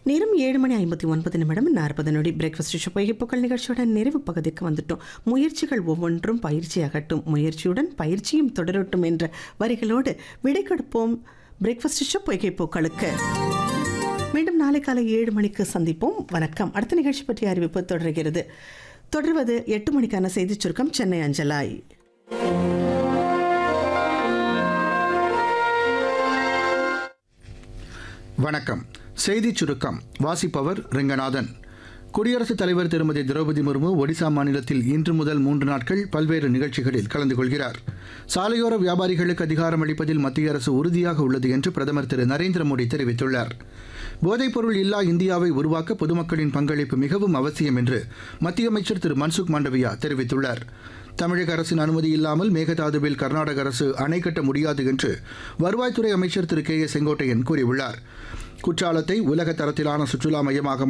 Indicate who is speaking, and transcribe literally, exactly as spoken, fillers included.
Speaker 1: நேரம் ஏழு மணி ஐம்பத்தி ஒன்பது நிமிடம் நாற்பது நொடி. பிரேக்ஃபாஸ்ட் ஷோ புகைப்புக்கள் நிகழ்ச்சியோட நிறைவு பகுதிக்கு வந்துட்டோம். முயற்சிகள் ஒவ்வொன்றும் பயிற்சியாகட்டும், முயற்சியுடன் பயிற்சியும் தொடரட்டும் என்ற வரிகளோடு விடை கொடுப்போம் பிரேக்ஃபாஸ்ட் ஷோ புகைப்புக்களுக்கு. மீண்டும் நாளை காலை ஏழு மணிக்கு சந்திப்போம். வணக்கம். அடுத்த நிகழ்ச்சி பற்றிய அறிவிப்பு தொடர்கிறது. தொடர்வது எட்டு மணிக்கான செய்திச் சுருக்கம் சென்னை அஞ்சலாய்.
Speaker 2: வணக்கம். செய்திச் சுருக்கம் வாசிப்பவர் ரெங்கநாதன். குடியரசுத் தலைவர் திருமதி திரௌபதி முர்மு ஒடிசா மாநிலத்தில் இன்று முதல் மூன்று நாட்கள் பல்வேறு நிகழ்ச்சிகளில் கலந்து கொள்கிறார். சாலையோர வியாபாரிகளுக்கு அதிகாரம் அளிப்பதில் மத்திய அரசு உறுதியாக உள்ளது என்று பிரதமர் திரு நரேந்திர மோடி தெரிவித்துள்ளார். போதைப்பொருள் இல்லா இந்தியாவை உருவாக்க பொதுமக்களின் பங்களிப்பு மிகவும் அவசியம் என்று மத்திய அமைச்சர் திரு மன்சுக் மாண்டவியா தெரிவித்துள்ளார். தமிழக அரசின் அனுமதி இல்லாமல் மேகதாதுவில் கர்நாடக அரசு அணை கட்ட முடியாது என்று வருவாய்த்துறை அமைச்சர் திரு கே ஏ செங்கோட்டையன் கூறியுள்ளார். குற்றாலத்தை உலக தரத்திலான சுற்றுலா மையமாக